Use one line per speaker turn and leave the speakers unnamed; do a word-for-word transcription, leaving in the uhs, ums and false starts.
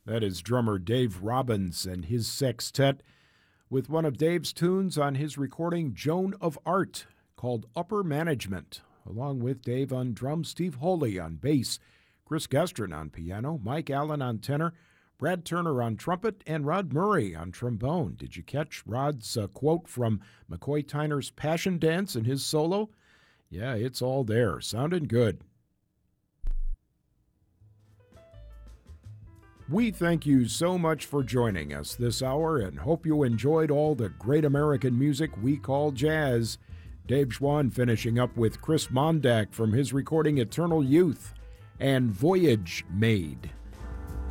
That is drummer Dave Robbins and his sextet with one of Dave's tunes on his recording Joan of Art called Upper Management, along with Dave on drums, Steve Holy on bass, Chris Gestrin on piano, Mike Allen on tenor, Brad Turner on trumpet, and Rod Murray on trombone. Did you catch Rod's uh, quote from McCoy Tyner's Passion Dance in his solo? Yeah, it's all there. Sounding good. We thank you so much for joining us this hour and hope you enjoyed all the great American music we call jazz. Dave Schwann finishing up with Chris Mondak from his recording Eternal Youth and Voyage Made.